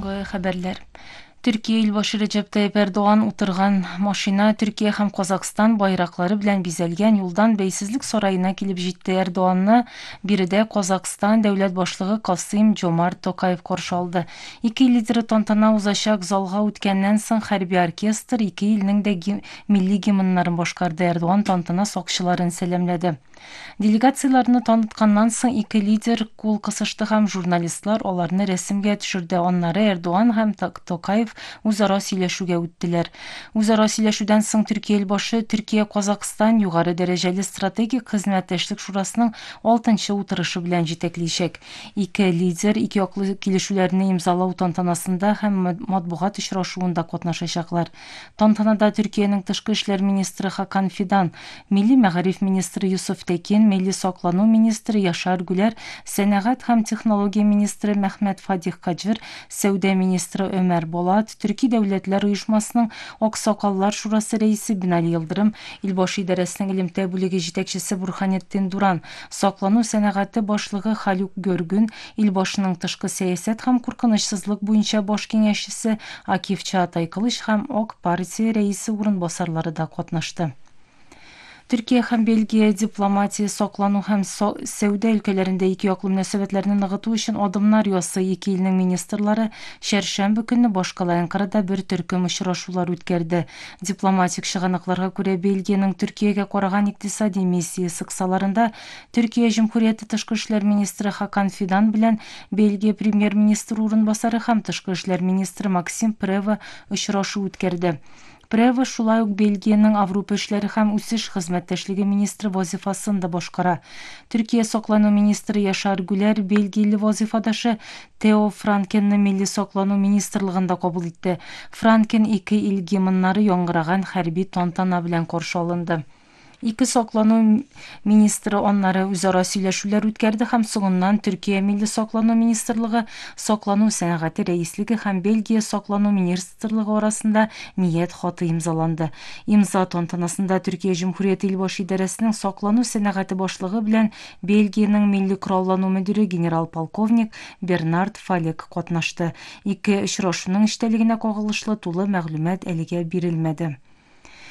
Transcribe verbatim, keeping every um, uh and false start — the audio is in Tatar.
Соңғы хәбәрләр. Түркия илбашы Режеп Тайип Эрдоган утырган машина Түркия һәм Казакстан байраклары белән бизәлгән юлдан Бәйсезлек сараена килеп җитте. Эрдоганны биредә Казакстан дәүләт башлыгы Касым Жомарт Токаев каршы алды. Ике лидеры тантана узачак залга үткәннән соң хәрби оркестр ике илнең дә гим, милли гимннарын башкарды. Эрдоган тантана сакчыларын сәламләде. Делегацияларны танытканнан соң ике лидер кул кысышты һәм журналистлар аларны рәсемгә төшерде. Аннары Эрдоган һәм Токаев үзара сөйләшүгә үттеләр. Үзара сөйләшүдән соң Төркия илбашы Төркия-Казакстан югары дәрәҗәле стратегик хезмәттәшлек шурасының алтынчы утырышы белән җитәкләячәк. Ике лидер ике яклы килешүләрне имзалау тантанасында һәм матбугат очрашуында катнашачаклар. Тантанада Төркиянең тышкы эшләр министры Хакан Фидан, милли мәгариф министры Юсуф Текин, милли саклану министры Яшар Гүләр, сәнәгать һәм технология министры Мәхмәт Фадих Каҗыр, сәүдә министры Өмәр Болат, Төрки дәүләтләр оешмасының Аксакаллар шурасы рәисе Бинали Йылдырым, илбашы идарәсенең элемтә бүлеге җитәкчесе Бурханеттин Дуран, саклану сәнәгате башлыгы Халюк Гөргүн, илбашының тышкы сәясәт һәм куркынычсызлык буенча баш киңәшчесе Акиф Чаатай Кылыч һәм ОК партия рәисе урынбасарлары да катнашты. Төркия һәм Бельгия дипломатия, саклану һәм сәүдә өлкәләрендә ике яклы мөнәсәбәтләрне ныгыту өчен адымнар ясый. Ике илнең министрлары шәршәмбе көнне башкала Анкарада бер төркем очрашулар үткәрде. Дипломатик чыганакларга күрә, Бельгиянең Төркиягә караган икътисади миссиясе кысаларында Төркия Җөмһүрияте тышкы эшләр министры Хакан Фидан белән Бельгия премьер-министры урынбасары һәм тышкы эшләр министры Максим Прева очрашу үткәрде. Прева шулай ук Бельгиянең Авропа эшләре һәм үсеш хезмәттәшлеге министры вазифасын да башкара. Төркия саклану министры Яшар Гүләр Бельгияле вазифадашы Тео Франкенны милли саклану министрлыгында кабул итте. Франкен ике ил гимннары яңгыраган хәрби тантана белән каршы алынды. Ике саклану министры аннары үзара сөйләшүләр үткәрде һәм соңыннан Төркия милли саклану министрлыгы, саклану сәнәгате рәислеге һәм Бельгия саклану министрлыгы арасында ният хаты имзаланды. Имза тантанасында Төркия Җөмһүрияте илбашы идарәсенең саклану сәнәгате башлыгы белән Бельгиянең милли кораллану мөдире генерал-полковник Бернард Фалек катнашты. Ике очрашуның эчтәлегенә кагылышлы тулы мәгълүмат әлегә бирелмәде.